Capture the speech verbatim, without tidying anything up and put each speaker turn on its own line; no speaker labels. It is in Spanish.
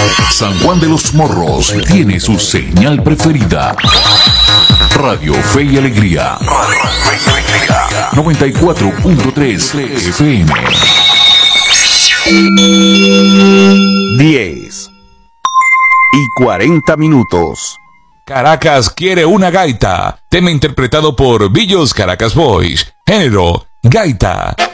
San Juan de los Morros tiene su señal preferida. Radio Fe y Alegría. noventa y cuatro punto tres F M.
diez y cuarenta minutos.
Caracas quiere una gaita. Tema interpretado por Villos Caracas Boys. Género, gaita.